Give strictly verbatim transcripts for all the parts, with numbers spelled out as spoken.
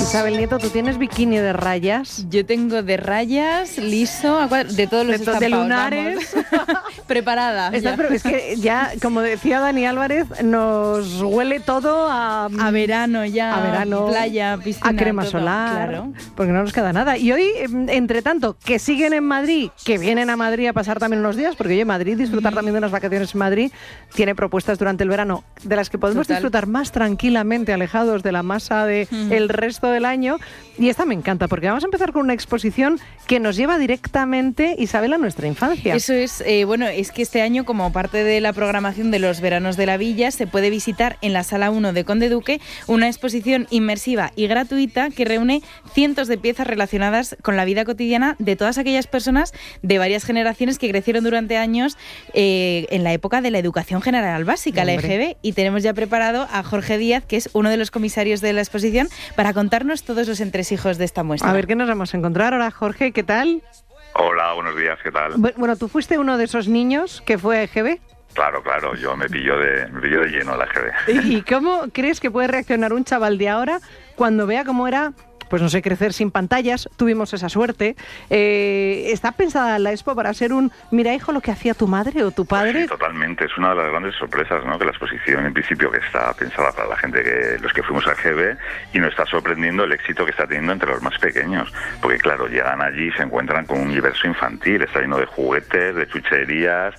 Isabel Nieto, ¿tú tienes bikini de rayas? Yo tengo de rayas, liso, de todos los de, estampados, de lunares. Preparada. Estás, pero es que ya, como decía Dani Álvarez, nos huele todo a... A verano ya. A verano. Playa, piscina. A crema todo, solar. Claro. Porque no nos queda nada. Y hoy, entre tanto, que siguen en Madrid, que vienen a Madrid a pasar también unos días, porque yo en Madrid, disfrutar mm. también de unas vacaciones en Madrid, tiene propuestas durante el verano de las que podemos Total. disfrutar más tranquilamente, alejados de la masa del de mm. resto del año. Y esta me encanta, porque vamos a empezar con una exposición que nos lleva directamente, Isabel, a nuestra infancia. Eso es, eh, bueno, es que este año, como parte de la programación de los veranos de la Villa, se puede visitar en la Sala uno de Conde Duque una exposición inmersiva y gratuita que reúne cientos de piezas relacionadas con la vida cotidiana de todas aquellas personas de varias generaciones que crecieron durante años eh, en la época de la educación general básica, Hombre. la E G B, y tenemos ya preparado a Jorge Díaz, que es uno de los comisarios de la exposición, para contarnos todos los entresijos de esta muestra. A ver qué nos vamos a encontrar ahora, Jorge, ¿qué tal? Hola, buenos días, ¿qué tal? Bueno, ¿tú fuiste uno de esos niños que fue a E G B? Claro, claro, yo me pillo de, me pillo de lleno la E G B. ¿Y cómo crees que puede reaccionar un chaval de ahora cuando vea cómo era, pues no sé, crecer sin pantallas? Tuvimos esa suerte. Eh, ¿Está pensada la expo para ser un, mira, hijo, lo que hacía tu madre o tu padre? Pues sí, totalmente. Es una de las grandes sorpresas, ¿no? Que la exposición, en principio, que está pensada para la gente, que los que fuimos a E G B, y nos está sorprendiendo el éxito que está teniendo entre los más pequeños. Porque, claro, llegan allí y se encuentran con un universo infantil. Está lleno de juguetes, de chucherías,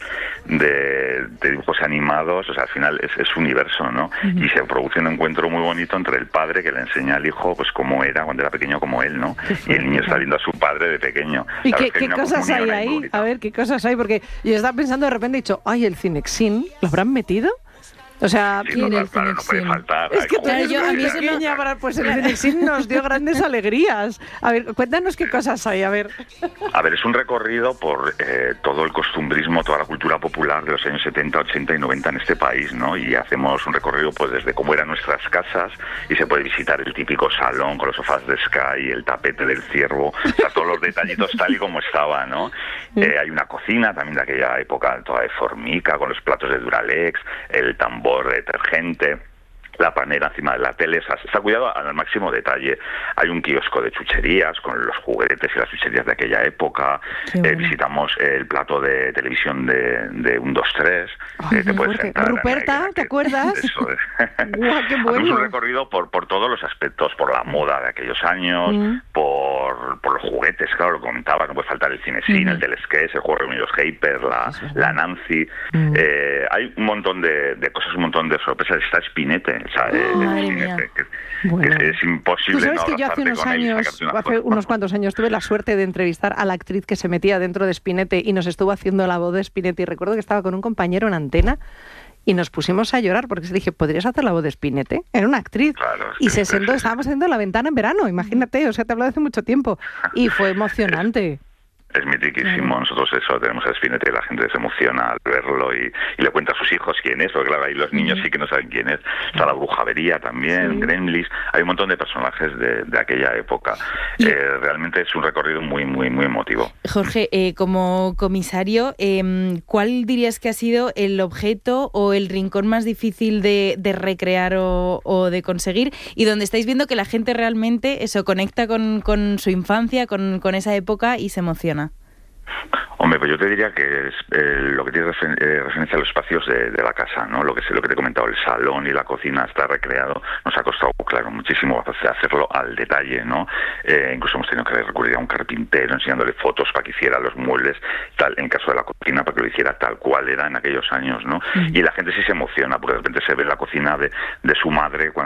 de, de dibujos animados. O sea, al final es, es universo, ¿no? Uh-huh. Y se produce un encuentro muy bonito entre el padre, que le enseña al hijo, pues, cómo era cuando era pequeño como él, ¿no? Y el niño está viendo a su padre de pequeño. ¿Y qué, qué cosas hay ahí? A ver, ¿qué cosas hay? Porque yo estaba pensando, de repente he dicho, ay, el Cinexin, ¿lo habrán metido? O sea, sí, no, claro, no puede faltar. Es que tú eres muy pequeña, para, pues el Cinexin nos dio grandes alegrías. A ver, cuéntanos qué cosas hay, a ver. A ver, es un recorrido por eh, todo el costumbrismo, toda la cultura popular de los años setenta, ochenta y noventa en este país, ¿no? Y hacemos un recorrido pues desde cómo eran nuestras casas, y se puede visitar el típico salón con los sofás de Sky, el tapete del ciervo, o sea, todos los detallitos tal y como estaba, ¿no? Eh, hay una cocina también de aquella época, toda de formica, con los platos de Duralex, el tambor detergente, la panera encima de la tele, o sea, está cuidado al máximo detalle. Hay un kiosco de chucherías con los juguetes y las chucherías de aquella época. Bueno. Eh, visitamos el plato de televisión de, de un dos tres. Ay, eh, te puedes sentar, Ruperta, ¿te acuerdas? Eso es. Guau, qué bueno. Hacemos un recorrido por, por todos los aspectos, por la moda de aquellos años, mm. por, por los juguetes, claro, lo comentaba, no puede faltar el Cinexin, mm. el Telesqués, el juego reunidos Hyper, la, la Nancy. Mm. Eh, hay un montón de, de cosas, un montón de sorpresas. Está Spinette. O sea, oh, es, es, que, bueno. que es, es imposible. ¿Tú sabes no que yo hace unos años, hace unos cuantos años, tuve la suerte de entrevistar a la actriz que se metía dentro de Spinette y nos estuvo haciendo la voz de Spinette? Y recuerdo que estaba con un compañero en antena y nos pusimos a llorar porque se dije, ¿podrías hacer la voz de Spinette? Era una actriz. Claro, y se sentó, estábamos haciendo La Ventana en verano, imagínate, o sea, te hablado hace mucho tiempo. Y fue emocionante. Es mitiquísimo. Nosotros eso tenemos a Spinette y la gente se emociona al verlo y, y le cuenta a sus hijos quién es, porque claro, ahí los niños sí que no saben quién es. Está la Brujavería también, sí. Gremlins, hay un montón de personajes de, de aquella época. Y... Eh, realmente es un recorrido muy, muy, muy emotivo. Jorge, eh, como comisario, eh, ¿cuál dirías que ha sido el objeto o el rincón más difícil de, de recrear o, o de conseguir, y donde estáis viendo que la gente realmente eso conecta con, con su infancia, con, con esa época y se emociona? Hombre, pues yo te diría que es eh, lo que tiene refer- eh, referencia a los espacios de, de la casa, ¿no? Lo que sé, lo que te he comentado, el salón y la cocina está recreado. Nos ha costado, claro, muchísimo hacerlo al detalle, ¿no? Eh, incluso hemos tenido que recurrir a un carpintero enseñándole fotos para que hiciera los muebles, tal, en caso de la cocina, para que lo hiciera tal cual era en aquellos años, ¿no? Mm. Y la gente sí se emociona, porque de repente se ve en la cocina de, de su madre cuando